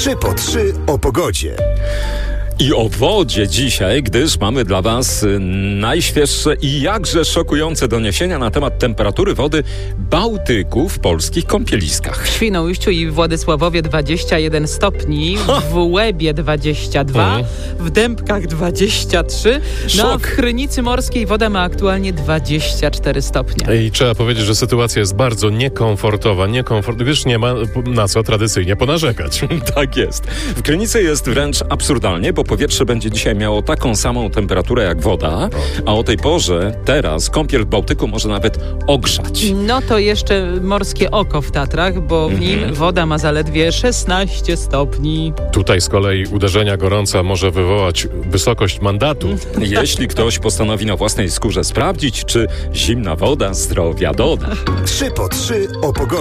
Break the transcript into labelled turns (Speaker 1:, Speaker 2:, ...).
Speaker 1: 3 po 3 o pogodzie.
Speaker 2: I o wodzie dzisiaj, gdyż mamy dla Was najświeższe i jakże szokujące doniesienia na temat temperatury wody Bałtyku w polskich kąpieliskach.
Speaker 3: W Świnoujściu i Władysławowie 21 stopni, w Łebie 22, w Dębkach 23, no a w Krynicy Morskiej woda ma aktualnie 24 stopnie.
Speaker 4: I trzeba powiedzieć, że sytuacja jest bardzo niekomfortowa, gdyż nie ma na co tradycyjnie ponarzekać.
Speaker 2: Tak jest. W Krynicy jest wręcz absurdalnie, bo powietrze będzie dzisiaj miało taką samą temperaturę jak woda, a o tej porze teraz kąpiel w Bałtyku może nawet ogrzać.
Speaker 3: No to jeszcze morskie oko w Tatrach, bo w nim woda ma zaledwie 16 stopni.
Speaker 4: Tutaj z kolei uderzenia gorąca może wywołać wysokość mandatu.
Speaker 2: Jeśli ktoś postanowi na własnej skórze sprawdzić, czy zimna woda zdrowia doda.
Speaker 1: 3 po 3 o pogodzie.